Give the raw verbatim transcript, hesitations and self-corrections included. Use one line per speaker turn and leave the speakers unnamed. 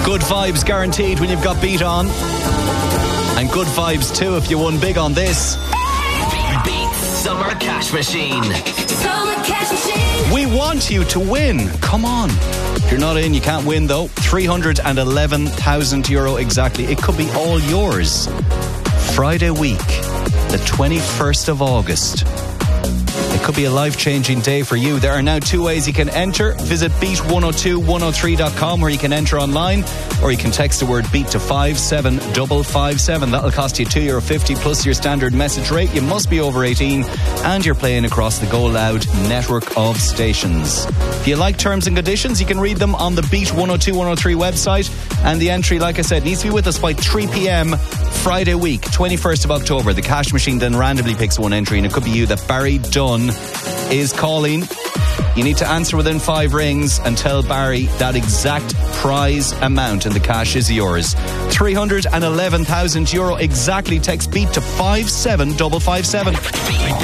Good vibes guaranteed when you've got Beat on. And good vibes too if you won big on this.
Beat Summer Cash Machine.
Summer Cash Machine.
We want you to win. Come on. If you're not in, you can't win though. three hundred eleven thousand euro exactly. It could be all yours. Friday week, the twenty-first of August. It could be a life-changing day for you. There are now two ways you can enter. Visit beat one oh two one oh three dot com where you can enter online, or you can text the word BEAT to five seven five five seven. That'll cost you two euro fifty plus your standard message rate. You must be over eighteen and you're playing across the Go Loud network of stations. If you like terms and conditions, you can read them on the Beat one oh two one oh three website. And the entry, like I said, needs to be with us by three p.m. Friday week, twenty-first of October. The cash machine then randomly picks one entry, and it could be you that Barry Dunn is calling. You need to answer within five rings and tell Barry that exact prize amount, and the cash is yours. three hundred eleven thousand euro exactly. Text BEAT to five seven five five seven.